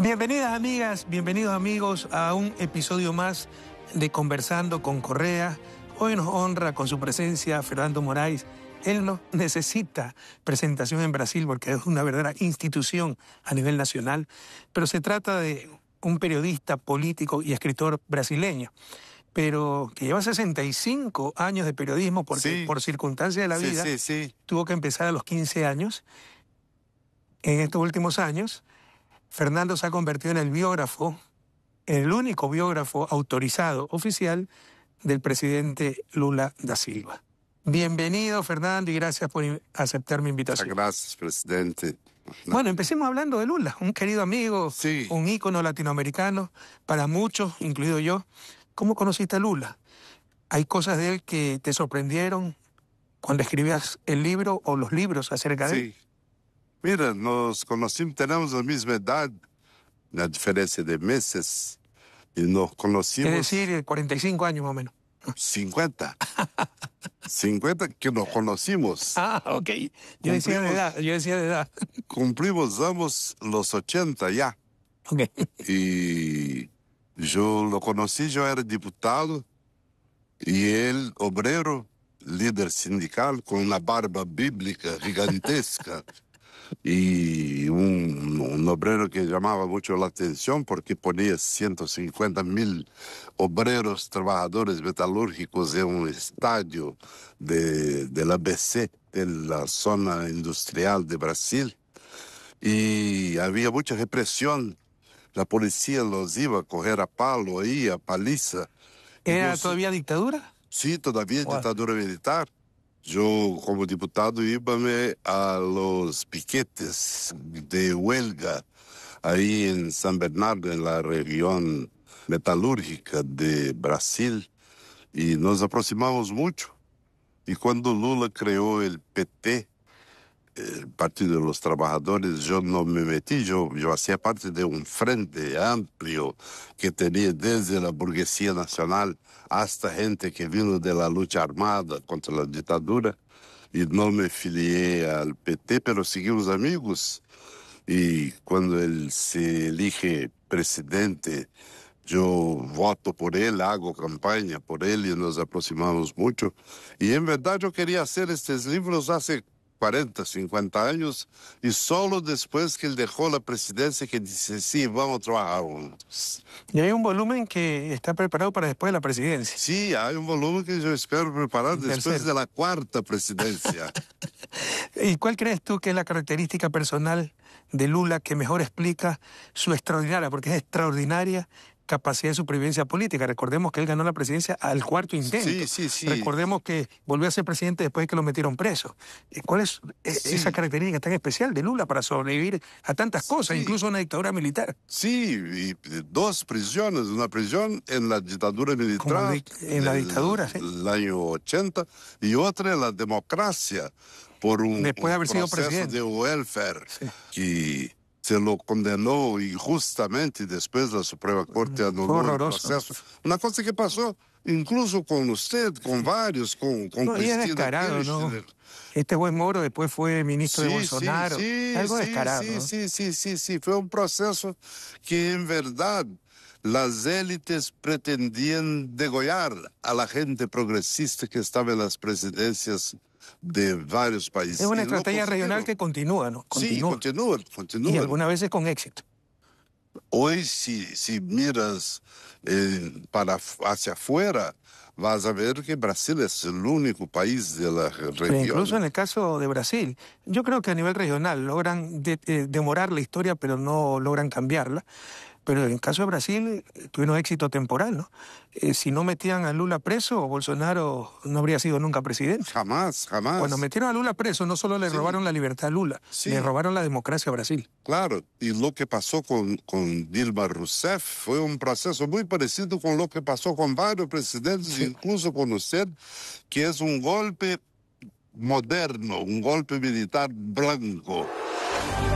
Bienvenidas amigas, bienvenidos amigos a un episodio más de Conversando con Correa. Hoy nos honra con su presencia Fernando Moraes. Él no necesita presentación en Brasil porque es una verdadera institución a nivel nacional, pero se trata de un periodista, político y escritor brasileño, pero que lleva 65 años de periodismo porque por circunstancias de la vida tuvo que empezar a los 15 años. En estos últimos años, Fernando se ha convertido en el único biógrafo autorizado oficial del presidente Lula da Silva. Bienvenido, Fernando, y gracias por aceptar mi invitación. Muchas gracias, presidente. Bueno, empecemos hablando de Lula, un querido amigo, un ícono latinoamericano para muchos, incluido yo. ¿Cómo conociste a Lula? ¿Hay cosas de él que te sorprendieron cuando escribías el libro o los libros acerca de él? Sí. Mira, nos conocimos, tenemos la misma edad, la diferencia de meses, y nos conocimos... Es decir, 45 años más o menos. 50. 50 que nos conocimos. Ah, ok. Yo decía de edad. Cumplimos ambos los 80 ya. Ok. Y yo lo conocí, yo era diputado, y él, obrero, líder sindical, con una barba bíblica gigantesca. Y un obrero que llamaba mucho la atención porque ponía 150.000 obreros, trabajadores metalúrgicos en un estadio del ABC, de la zona industrial de Brasil. Y había mucha represión. La policía los iba a coger a palo ahí, a paliza. ¿Era todavía dictadura? Sí, todavía dictadura militar. Yo, como diputado, iba a los piquetes de huelga ahí en San Bernardo, en la región metalúrgica de Brasil, y nos aproximamos mucho. Y cuando Lula creó el PT, el Partido de los Trabajadores, yo no me metí, yo hacía parte de un frente amplio que tenía desde la burguesía nacional hasta gente que vino de la lucha armada contra la dictadura, y no me filié al PT, pero seguimos amigos. Y cuando él se elige presidente, yo voto por él, hago campaña por él y nos aproximamos mucho. Y en verdad yo quería hacer estos libros hace 40, 50 años, y solo después que él dejó la presidencia que dice, sí, vamos a trabajar juntos. Y hay un volumen que está preparado para después de la presidencia. Sí, hay un volumen que yo espero preparar después de la cuarta presidencia. ¿Y cuál crees tú que es la característica personal de Lula que mejor explica su extraordinaria, porque es extraordinaria, capacidad de supervivencia política? Recordemos que él ganó la presidencia al cuarto intento. Sí. Recordemos que volvió a ser presidente después de que lo metieron preso. ¿Cuál es esa característica tan especial de Lula para sobrevivir a tantas cosas, incluso a una dictadura militar? Sí, y dos prisiones, una prisión en la dictadura militar, en la dictadura, el año 80, y otra en la democracia, por después de haber sido presidente de welfare, que se lo condenó injustamente y después la Suprema Corte anuló el proceso. Una cosa que pasó incluso con usted, con varios, con Cristina es descarado, Kirchner. ¿no? Este buen Moro después fue ministro de Bolsonaro. Algo descarado, ¿no? Sí. Fue un proceso que en verdad las élites pretendían degollar a la gente progresista que estaba en las presidencias de varios países. Es una estrategia regional que continúa, ¿no? Sí, continúa. Y algunas veces con éxito. Hoy, si miras hacia afuera, vas a ver que Brasil es el único país de la región. Pero incluso en el caso de Brasil, yo creo que a nivel regional logran demorar la historia, pero no logran cambiarla. Pero en el caso de Brasil tuvieron éxito temporal, ¿no? Si no metían a Lula preso, Bolsonaro no habría sido nunca presidente. Jamás. Cuando metieron a Lula preso, no solo le robaron la libertad a Lula, le robaron la democracia a Brasil. Claro, y lo que pasó con Dilma Rousseff fue un proceso muy parecido con lo que pasó con varios presidentes, incluso con usted, que es un golpe moderno, un golpe militar blanco.